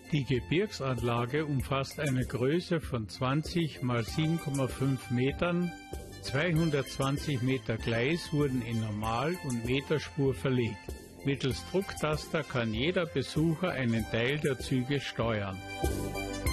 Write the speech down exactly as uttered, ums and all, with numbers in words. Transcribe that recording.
Die Gebirgsanlage umfasst eine Größe von zwanzig mal sieben Komma fünf Metern. zweihundertzwanzig Meter Gleis wurden in Normal- und Meterspur verlegt. Mittels Drucktaster kann jeder Besucher einen Teil der Züge steuern.